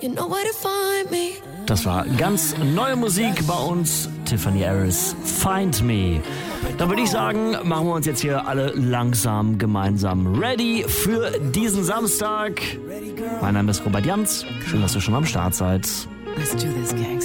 Das war ganz neue Musik bei uns. Tiffany Harris, Find Me. Dann würde ich sagen, machen wir uns jetzt hier alle langsam gemeinsam ready für diesen Samstag. Mein Name ist Robert Jans. Schön, dass ihr schon am Start seid. Let's do this, gang.